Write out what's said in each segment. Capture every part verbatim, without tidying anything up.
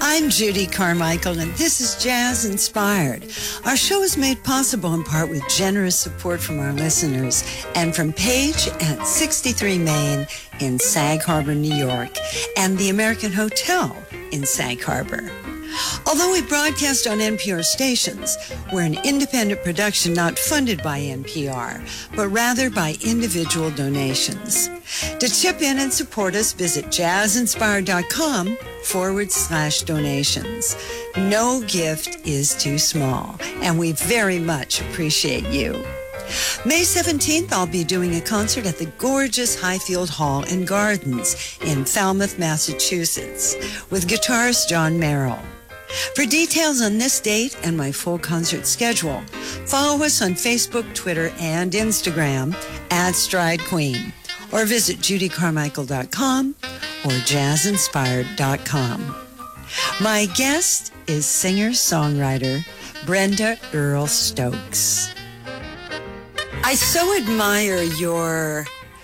I'm Judy Carmichael, and this is Jazz Inspired. Our show is made possible in part with generous support from our listeners and from Paige at sixty-three Main in Sag Harbor, New York, and the American Hotel in Sag Harbor. Although we broadcast on N P R stations, we're an independent production not funded by N P R, but rather by individual donations. To chip in and support us, visit jazzinspired.com forward slash donations. No gift is too small, and we very much appreciate you. May seventeenth, I'll be doing a concert at the gorgeous Highfield Hall and Gardens in Falmouth, Massachusetts, with guitarist John Merrill. For details on this date and my full concert schedule, follow us on Facebook, Twitter, and Instagram at Stride Queen, or visit judy carmichael dot com or jazz inspired dot com. My guest is singer-songwriter Brenda Earl Stokes. I so admire your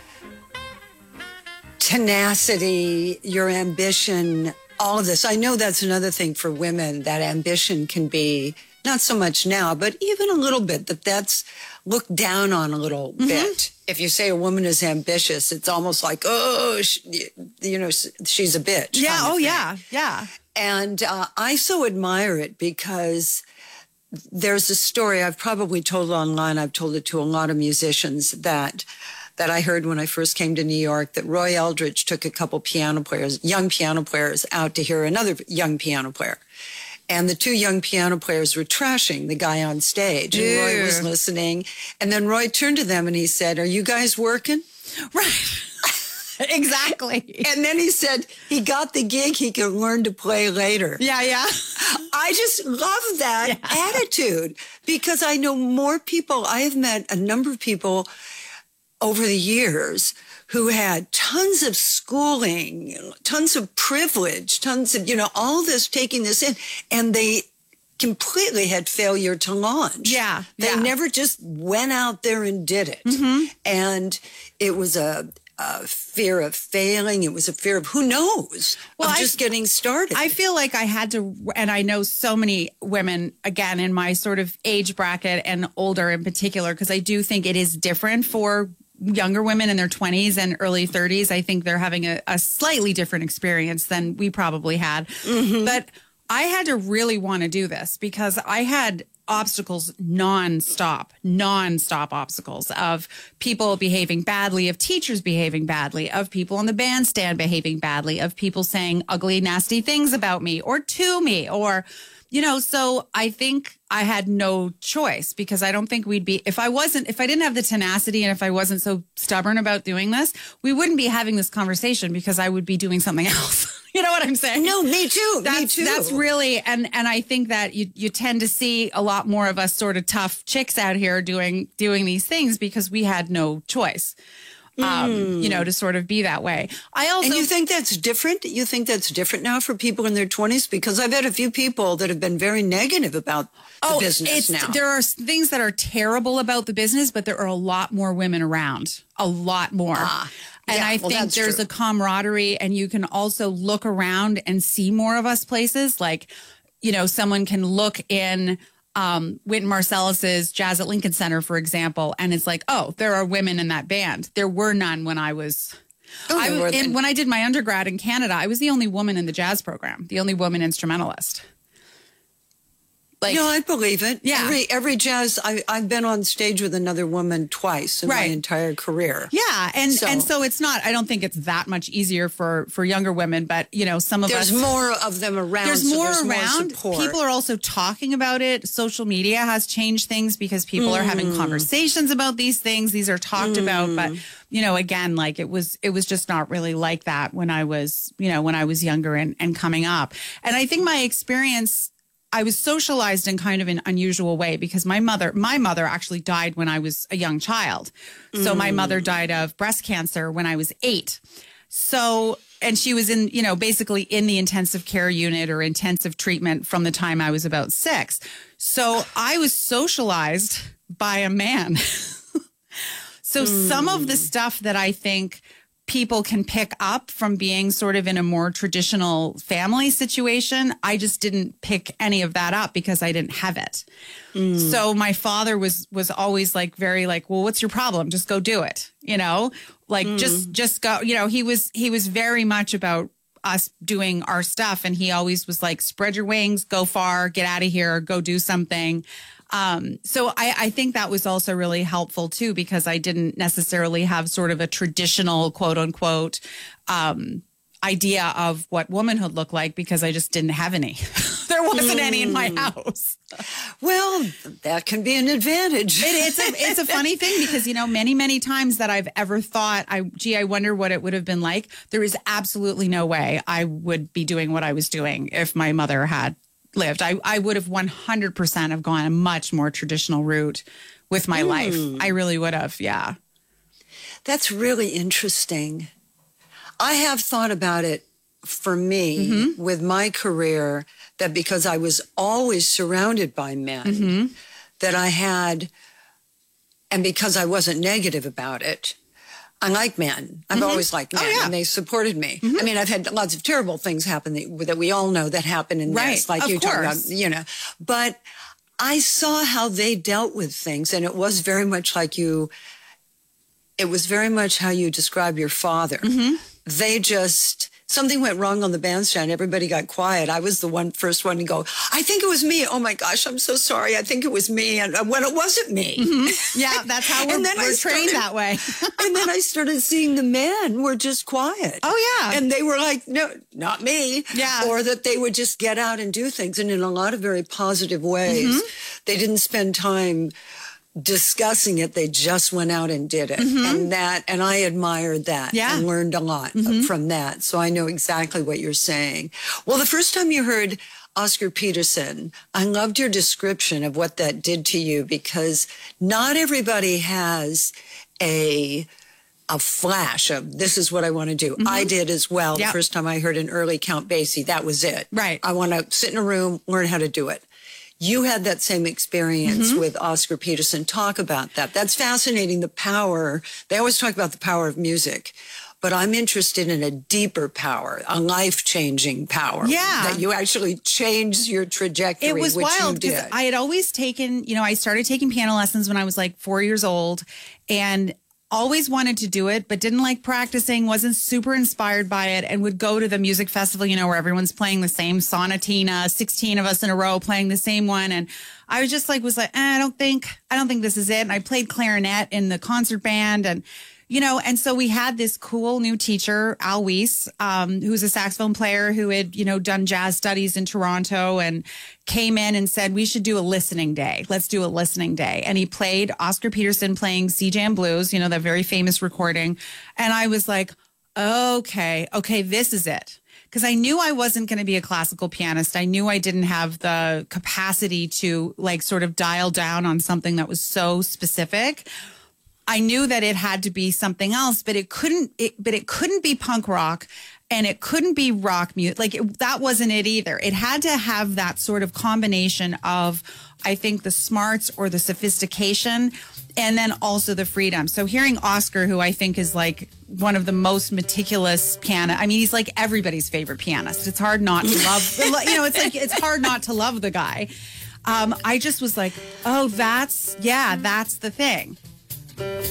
tenacity, your ambition, all of this. I know that's another thing for women, that ambition can be, not so much now, but even a little bit, that that's looked down on a little mm-hmm. bit. If you say a woman is ambitious, it's almost like, oh, she, you know, she's a bitch. Yeah, oh, yeah, yeah. And uh, I so admire it because there's a story I've probably told online. I've told it to a lot of musicians that that I heard when I first came to New York, that Roy Eldridge took a couple piano players, young piano players, out to hear another young piano player. And the two young piano players were trashing the guy on stage. And Ew. Roy was listening. And then Roy turned to them and he said, "Are you guys working?" Right. Exactly. And then he said he got the gig, he could learn to play later. Yeah, yeah. I just love that yeah. attitude, because I know more people. I have met a number of people over the years who had tons of schooling, tons of privilege, tons of, you know, all this, taking this in, and they completely had failure to launch. Yeah. They yeah. never just went out there and did it. Mm-hmm. And it was a, a fear of failing. It was a fear of who knows, well, of just I, getting started. I feel like I had to, and I know so many women, again, in my sort of age bracket and older in particular, because I do think it is different for younger women in their twenties and early thirties. I think they're having a, a slightly different experience than we probably had. Mm-hmm. But I had to really want to do this because I had obstacles nonstop, nonstop obstacles of people behaving badly, of teachers behaving badly, of people on the bandstand behaving badly, of people saying ugly, nasty things about me or to me, or, you know, so I think I had no choice, because I don't think we'd be, if I wasn't, if I didn't have the tenacity and if I wasn't so stubborn about doing this, we wouldn't be having this conversation, because I would be doing something else. You know what I'm saying? No, me too. That's, me too. That's really, and and I think that you you tend to see a lot more of us sort of tough chicks out here doing doing these things because we had no choice. Um, mm. you know, to sort of be that way. I also, and you think that's different? You think that's different now for people in their twenties? Because I've had a few people that have been very negative about oh, the business it's, now. There are things that are terrible about the business, but there are a lot more women around, a lot more. Ah, and yeah, I well, think there's true. a camaraderie, and you can also look around and see more of us places. Like, you know, someone can look in Um, Wynton Marsalis's Jazz at Lincoln Center, for example, and it's like, oh, there are women in that band. There were none when I was, oh, I was in, when I did my undergrad in Canada. I was the only woman in the jazz program, the only woman instrumentalist. Like, no, I believe it. Yeah. Every, every jazz, I, I've been on stage with another woman twice in right. my entire career. Yeah. And so, and so it's not, I don't think it's that much easier for, for younger women, but, you know, some of there's us. There's more of them around. There's so more there's around. More people are also talking about it. Social media has changed things because people mm. are having conversations about these things. These are talked mm. about. But, you know, again, like it was, it was just not really like that when I was, you know, when I was younger and, and coming up. And I think my experience, I was socialized in kind of an unusual way because my mother, my mother actually died when I was a young child. So mm. my mother died of breast cancer when I was eight. So, and she was in, you know, basically in the intensive care unit or intensive treatment from the time I was about six. So I was socialized by a man. So mm. some of the stuff that I think people can pick up from being sort of in a more traditional family situation. I just didn't pick any of that up because I didn't have it. Mm. So my father was was always like very like, well, what's your problem? Just go do it. You know, like mm. just just go. You know, he was he was very much about us doing our stuff. And he always was like, spread your wings, go far, get out of here, go do something. Um, so I, I think that was also really helpful too, because I didn't necessarily have sort of a traditional quote unquote, um, idea of what womanhood looked like because I just didn't have any. There wasn't mm. any in my house. Well, that can be an advantage. It, it's a it's a funny thing because, you know, many, many times that I've ever thought, I gee, I wonder what it would have been like. There is absolutely no way I would be doing what I was doing if my mother had lived. I, I would have one hundred percent have gone a much more traditional route with my mm. life. I really would have. Yeah. That's really interesting. I have thought about it for me mm-hmm. with my career, that because I was always surrounded by men, mm-hmm. that I had, and because I wasn't negative about it, I like men. I've mm-hmm. always liked men, oh, yeah. and they supported me. Mm-hmm. I mean, I've had lots of terrible things happen that, that we all know that happen in right. this, like of you course. talk about, you know. But I saw how they dealt with things, and it was very much like you, it was very much how you describe your father. Mm-hmm. They just... Something went wrong on the bandstand. Everybody got quiet. I was the one, first one to go, I think it was me. Oh my gosh, I'm so sorry. I think it was me. And when it wasn't me. Mm-hmm. Yeah, that's how we're, we're trained started, that way. And then I started seeing the men were just quiet. Oh yeah. And they were like, no, not me. Yeah. Or that they would just get out and do things. And in a lot of very positive ways, mm-hmm. they didn't spend time discussing it. They just went out and did it. Mm-hmm. And that, and I admired that yeah. and learned a lot mm-hmm. from that. So I know exactly what you're saying. Well, the first time you heard Oscar Peterson, I loved your description of what that did to you, because not everybody has a a flash of this is what I want to do. Mm-hmm. I did as well. Yep. The first time I heard an early Count Basie, that was it. Right. I want to sit in a room, learn how to do it. You had that same experience mm-hmm. with Oscar Peterson. Talk about that. That's fascinating, the power. They always talk about the power of music, but I'm interested in a deeper power, a life-changing power. Yeah. That you actually changed your trajectory, it was which wild you did. I had always taken, you know, I started taking piano lessons when I was like four years old, and always wanted to do it, but didn't like practicing, wasn't super inspired by it, and would go to the music festival, you know, where everyone's playing the same sonatina, sixteen of us in a row playing the same one. And I was just like, was like, eh, I don't think, I don't think this is it. And I played clarinet in the concert band, and, you know, and so we had this cool new teacher, Al Weiss, um, who's a saxophone player who had, you know, done jazz studies in Toronto, and came in and said, we should do a listening day. Let's do a listening day. And he played Oscar Peterson playing Sea Jam Blues, you know, that very famous recording. And I was like, okay, okay, this is it. Because I knew I wasn't going to be a classical pianist. I knew I didn't have the capacity to like sort of dial down on something that was so specific. I knew that it had to be something else, but it couldn't, it, but it couldn't be punk rock, and it couldn't be rock music. Like it, that wasn't it either. It had to have that sort of combination of, I think, the smarts or the sophistication, and then also the freedom. So hearing Oscar, who I think is like one of the most meticulous piano, I mean, he's like everybody's favorite pianist. It's hard not to love, you know, it's like, it's hard not to love the guy. Um, I just was like, oh, that's, yeah, that's the thing.